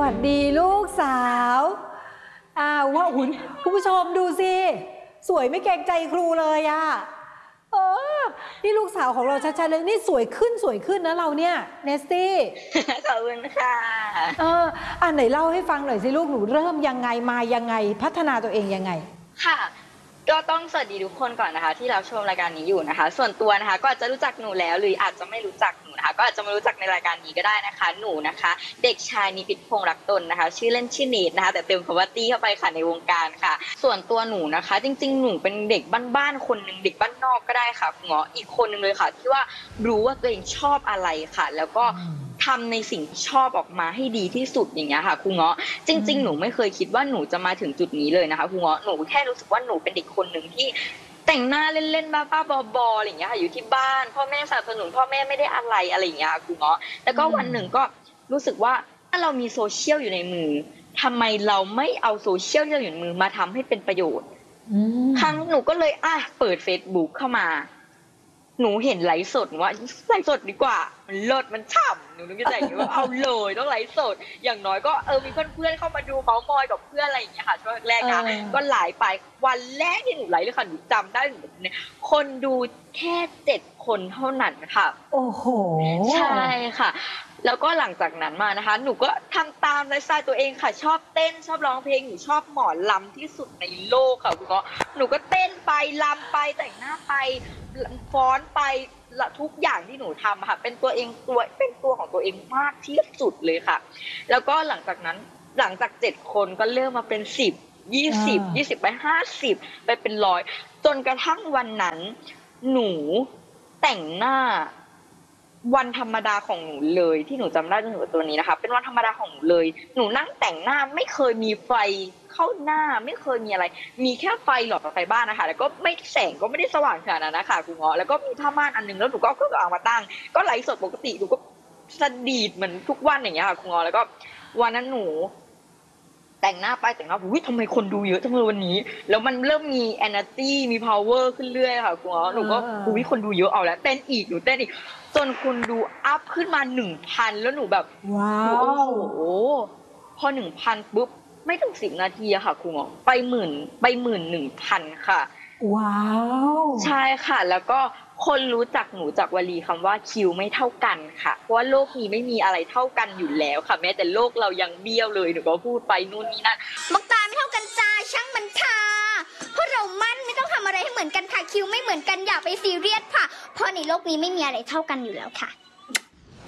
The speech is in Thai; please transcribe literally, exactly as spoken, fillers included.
วัสดีลูกสาวอ้าวว่าหุ่นคุณผู้ชมดูสิสวยไม่เกรงใจครูเลยอะเออนี่ลูกสาวของเราชัดๆเลยนี่สวยขึ้นสวยขึ้นนะเราเนี่ยเนสตี้ขอบคุณค่ะเอออ่ะไหนเล่าให้ฟังหน่อยสิลูกหนูเริ่มยังไงมายังไงพัฒนาตัวเองยังไงค่ะก็ต้องสวัสดีทุกคนก่อนนะคะที่รับชมรายการนี้อยู่นะคะส่วนตัวนะคะก็อาจจะรู้จักหนูแล้วหรืออาจจะไม่รู้จักหนูนะคะก็อาจจะมารู้จักในรายการนี้ก็ได้นะคะหนูนะคะเด็กชายนิพิษพงษ์รักตนนะคะชื่อเล่นชื่อเนทนะคะแต่เติมคำว่าตี้เข้าไปค่ะในวงการค่ะส่วนตัวหนูนะคะจริงๆหนูเป็นเด็กบ้านๆคนหนึ่งเด็กบ้านนอกก็ได้ค่ะคุณหมออีกคนหนึ่งเลยค่ะที่ว่ารู้ว่าตัวเองชอบอะไรค่ะแล้วก็ทำในสิ่งที่ชอบออกมาให้ดีที่สุดอย่างเงี้ยค่ะครูเงาะจริงๆหนูไม่เคยคิดว่าหนูจะมาถึงจุดนี้เลยนะคะครูเงาะหนูแค่รู้สึกว่าหนูเป็นเด็กคนหนึ่งที่แต่งหน้าเล่นๆบ้าๆบอๆอะไรอย่างเงี้ยค่ะอยู่ที่บ้านพ่อแม่สนับสนุนพ่อแม่ไม่ได้อะไรอะไรอย่างเงี้ยครูเงาะแล้วก็วันหนึ่งก็รู้สึกว่าถ้าเรามีโซเชียลอยู่ในมือทำไมเราไม่เอาโซเชียลที่เราอยู่ในมือมาทำให้เป็นประโยชน์ครั้งหนูก็เลยอ่ะเปิด Facebook เข้ามาหนูเห็นไลฟ์สดว่าไลฟ์สดดีกว่ามันเลิศมันฉ่ำหนูนึกในใจอย่างนี้ว่าเอาเลยต้องไลฟ์สดอย่างน้อยก็เออมีเพื่อนๆเข้ามาดูเมาส์มอยกับเพื่อนอะไรอย่างเงี้ยค่ะช่วงแรกๆนะก็หลายไปวันแรกที่หนูไลฟ์เลยค่ะหนูจำได้หนูเนี่ยคนดูแค่เจ็ดคนเท่านั้นค่ะโอ้โหใช่ค่ะแล้วก็หลังจากนั้นมานะคะหนูก็ทำตามไลฟ์สไตล์ตัวเองค่ะชอบเต้นชอบร้องเพลงหนูชอบหมอลำที่สุดในโลกค่ะคุณก็หนูก็เต้นไปลำไปแต่งหน้าไปฟ้อนไปทุกอย่างที่หนูทำค่ะเป็นตัวเองตัวเป็นตัวของตัวเองมากที่สุดเลยค่ะแล้วก็หลังจากนั้นหลังจากเจ็ดคนก็เริ่มมาเป็นสิบยี่สิบยี่สิบไปห้าสิบไปเป็นร้อยจนกระทั่งวันนั้นหนูแต่งหน้าวันธรรมดาของหนูเลยที่หนูจำได้จนถึงตัวนี้นะคะเป็นวันธรรมดาของหนูเลยหนูนั่งแต่งหน้าไม่เคยมีไฟเข้าหน้าไม่เคยมีอะไรมีแค่ไฟหลอดไฟบ้านนะคะแล้วก็ไม่แสงก็ไม่ได้สว่างขนาดนั้นนะคะคุณหมอแล้วก็มีผ้าม่านอันนึงแล้วหนูก็ก็เอามาตั้งก็ไลฟ์สดปกติหนูก็สดีดเหมือนทุกวันอย่างเงี้ยค่ะคุณหมอแล้วก็วันนั้นหนูแต่งหน้าไปแต่งหน้าอุ้ยทำไมคนดูเยอะจังเลยวันนี้แล้วมันเริ่มมี energy มี power ขึ้นเรื่อยค่ะคุณหมอหนูก็อุ้ยคนดูเยอะเอาแล้วเต้นอีกหนูเต้นอีกจนคนดูอัพขึ้นมาหนึ่งพันแล้วหนูแบบว้าวโอ้โหพอหนึ่งพันปุ๊บไม่ถึงสิบนาทีอะค่ะคุณหมอไปหมื่นไปหมื่นหนึ่งพันค่ะว้าวใช่ค่ะแล้วก็คนรู้จักหนูจากวลีคำว่าคิวไม่เท่ากันค่ะเพราะว่าโลกนี้ไม่มีอะไรเท่ากันอยู่แล้วค่ะแม้แต่โลกเรายังเบี้ยวเลยหนูก็พูดไปนู่นนี่นั่นมักตาไม่เท่ากันจ้าช่างมันค่ะเพราะเรามั่นไม่ต้องทำอะไรให้เหมือนกันค่ะคิวไม่เหมือนกันอย่าไปซีเรียสค่ะเพราะในโลกนี้ไม่มีอะไรเท่ากันอยู่แล้วค่ะ